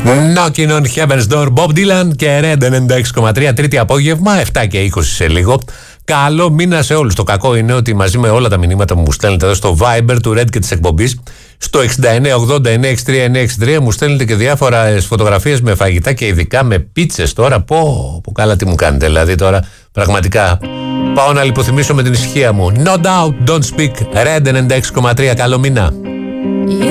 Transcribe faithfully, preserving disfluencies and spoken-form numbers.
Knocking on Heaven's Door, Bob Dylan και Red ενενήντα έξι κόμμα τρία, τρίτη απόγευμα, επτά και είκοσι σε λίγο. Καλό μήνα σε όλους. Το κακό είναι ότι μαζί με όλα τα μηνύματα που μου στέλνετε εδώ στο Viber του Red και της εκπομπής, στο εξήντα εννέα ογδόντα εννέα εξήντα τρία εννέα εξήντα τρία μου στέλνετε και διάφορες φωτογραφίες με φαγητά και ειδικά με πίτσες τώρα. Πω, πω καλά τι μου κάνετε. Δηλαδή τώρα πραγματικά πάω να λιποθυμίσω με την ησυχία μου. No doubt, don't speak. Red ενενήντα έξι κόμμα τρία, καλό μήνα.